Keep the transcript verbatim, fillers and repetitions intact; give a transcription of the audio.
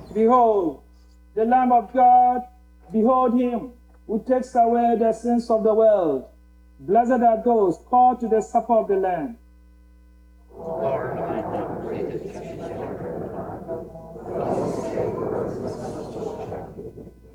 Behold, the Lamb of God, behold him who takes away the sins of the world. Blessed are those called to the supper of the Lamb. Lord, I am created to be